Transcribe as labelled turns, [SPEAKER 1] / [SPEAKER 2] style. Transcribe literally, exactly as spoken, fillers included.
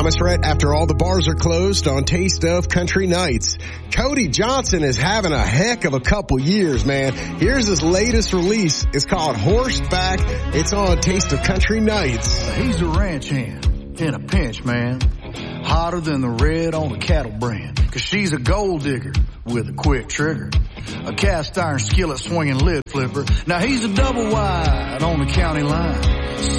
[SPEAKER 1] Thomas Rhett after all the bars are closed on Taste of Country Nights. Cody Johnson is having a heck of a couple years, man. Here's his latest release. It's called Horseback. It's on Taste of Country Nights.
[SPEAKER 2] He's a ranch hand in a pinch, man. Hotter than the red on the cattle brand. Cause she's a gold digger with a quick trigger. A cast iron skillet swinging lid flipper. Now he's a double wide on the county line.